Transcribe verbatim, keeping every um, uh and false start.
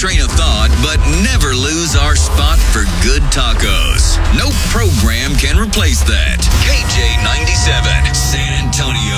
train of thought, but never lose our spot for good tacos. No program can replace that. K J ninety-seven, San Antonio.